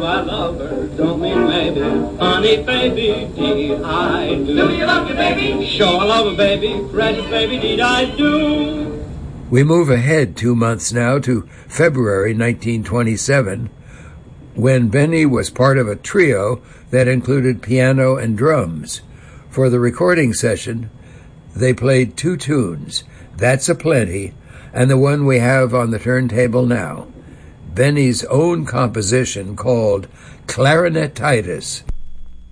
I love her? Don't mean maybe. Honey, baby, did I do? Do you love your baby? Sure, I love her, baby. Precious baby, did I do? We move ahead 2 months now to February 1927, when Benny was part of a trio that included piano and drums. For the recording session, they played 2 tunes, That's a Plenty, and the one we have on the turntable now, Benny's own composition called Clarinetitis.